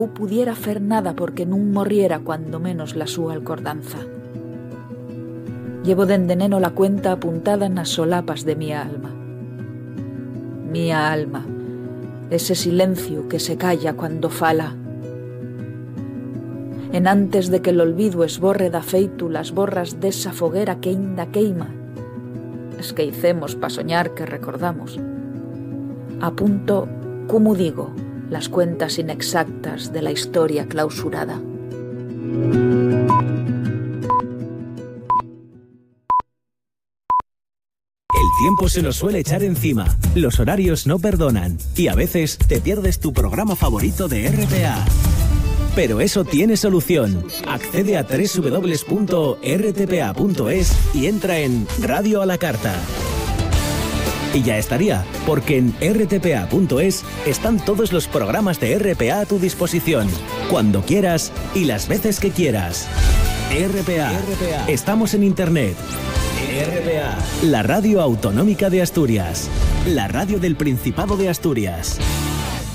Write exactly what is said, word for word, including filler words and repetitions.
pudiera fer nada porque nun morriera cuando menos la súa alcordanza. Llevo dende neno la cuenta apuntada nas solapas de mía alma. Mía alma, ese silencio que se calla cuando fala. En antes de que el olvido esborre da feitu las borras desa foguera que ainda queima, esqueicemos pa soñar que recordamos. Apunto, como digo, las cuentas inexactas de la historia clausurada. El tiempo se nos suele echar encima, los horarios no perdonan y a veces te pierdes tu programa favorito de R P A. Pero eso tiene solución. Accede a doble u doble u doble u punto r t p a punto es y entra en Radio a la Carta. Y ya estaría, porque en r t p a punto es están todos los programas de R P A a tu disposición, cuando quieras y las veces que quieras. R P A. R P A. Estamos en Internet. R P A. La radio autonómica de Asturias. La radio del Principado de Asturias.